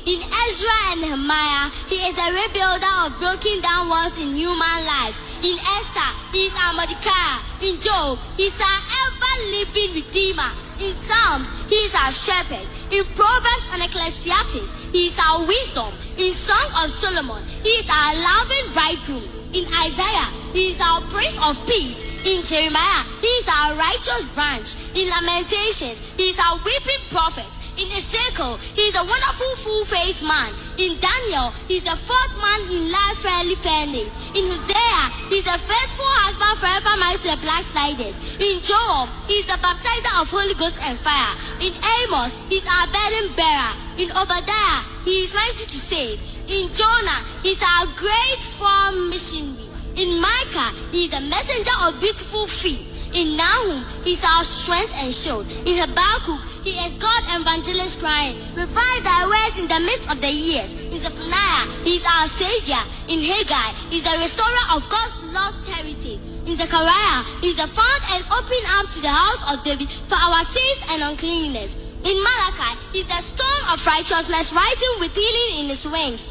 In Ezra and Nehemiah, he is the rebuilder of broken down walls in human lives. In Esther, he is our Mordecai. In Job, he is our ever-living Redeemer. In Psalms, he is our shepherd. In Proverbs and Ecclesiastes, he is our wisdom. In Song of Solomon, he is our loving bridegroom. In Isaiah, he is our Prince of Peace. In Jeremiah, he is our righteous branch. In Lamentations, he is our weeping prophet. In Ezekiel, he is a wonderful full-faced man. In Daniel, he is the fourth man in life fairly fairness. In Hosea, he is a faithful husband forever married to the backsliders. In Joel, he is the baptizer of Holy Ghost and fire. In Amos, he is our burden bearer. In Obadiah, he is mighty to save. In Jonah, he is our great farm missionary. In Micah, he is the messenger of beautiful feet. In Nahum, he is our strength and shield. In Habakkuk, he is God evangelist crying, revive thy words in the midst of the years. In Zephaniah, he is our savior. In Haggai, he is the restorer of God's lost heritage. In Zechariah, he is the found and open up to the house of David for our sins and uncleanness. In Malachi, he is the stone of righteousness rising with healing in his wings.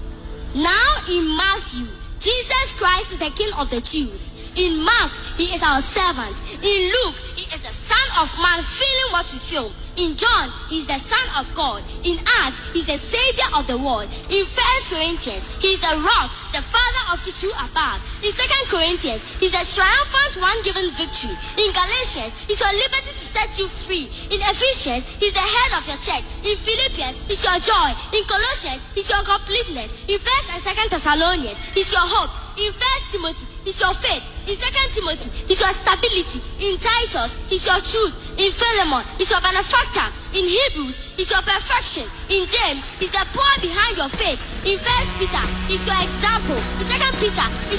Now in Matthew, Jesus Christ is the King of the Jews. In Mark, he is our servant. In Luke, he is the Son of Man feeling what we feel. In John, he is the Son of God. In Acts, he is the Savior of the world. In 1 Corinthians, he is the rock, the Father of Israel above. In 2 Corinthians, he is the triumphant one given victory. In Galatians, he is your liberty to set you free. In Ephesians, he is the head of your church. In Philippians, he is your joy. In Colossians, he is your completeness. In 1 and 2 Thessalonians, he is your hope. In 1 Timothy, it's your faith. In 2 Timothy, it's your stability. In Titus, it's your truth. In Philemon, it's your benefactor. In Hebrews, it's your perfection. In James, it's the power behind your faith. In 1 Peter, it's your example. In 2 Peter, it's